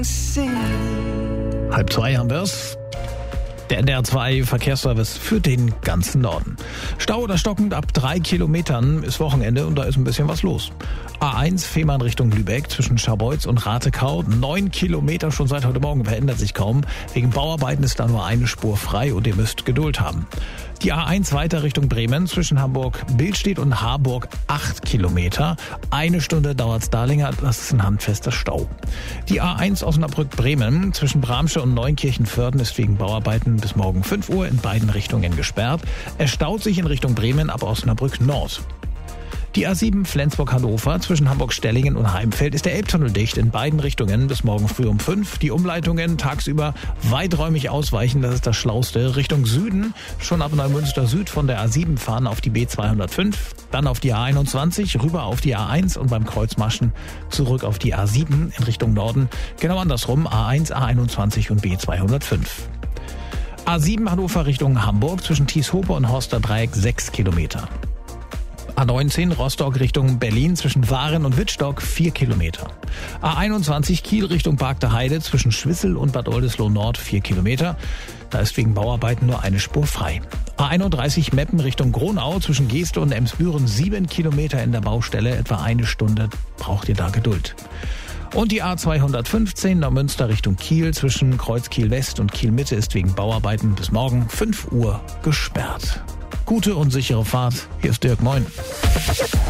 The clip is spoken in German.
1:30 haben wir's. Der NDR2 Verkehrsservice für den ganzen Norden. Stau oder stockend ab 3 Kilometern ist Wochenende und da ist ein bisschen was los. A1 Fehmarn Richtung Lübeck zwischen Scharbeutz und Ratekau. 9 Kilometer schon seit heute Morgen, verändert sich kaum. Wegen Bauarbeiten ist da nur eine Spur frei und ihr müsst Geduld haben. Die A1 weiter Richtung Bremen zwischen Hamburg-Billstedt und Harburg 8 Kilometer. 1 Stunde dauert's da länger, das ist ein handfester Stau. Die A1 Osnabrück-Bremen zwischen Bramsche und Neunkirchen-Vörden ist wegen Bauarbeiten bis morgen 5 Uhr in beiden Richtungen gesperrt. Es staut sich in Richtung Bremen ab Osnabrück Nord. Die A7 Flensburg-Hannover zwischen Hamburg-Stellingen und Heimfeld ist der Elbtunnel dicht in beiden Richtungen bis morgen früh um 5. Die Umleitungen tagsüber weiträumig ausweichen, das ist das Schlauste. Richtung Süden schon ab Neumünster Süd von der A7 fahren auf die B205, dann auf die A21, rüber auf die A1 und beim Kreuzmaschen zurück auf die A7 in Richtung Norden. Genau andersrum A1, A21 und B205. A7 Hannover Richtung Hamburg zwischen Thieshope und Horster Dreieck 6 Kilometer. A19 Rostock Richtung Berlin zwischen Waren und Wittstock 4 Kilometer. A21 Kiel Richtung Bargter Heide zwischen Schwissel und Bad Oldesloe Nord 4 Kilometer. Da ist wegen Bauarbeiten nur eine Spur frei. A31 Meppen Richtung Gronau zwischen Geeste und Emsbüren 7 Kilometer in der Baustelle. Etwa 1 Stunde braucht ihr da Geduld. Und die A215 Neumünster Richtung Kiel zwischen Kreuz Kiel West und Kiel Mitte ist wegen Bauarbeiten bis morgen 5 Uhr gesperrt. Gute und sichere Fahrt. Hier ist Dirk, moin.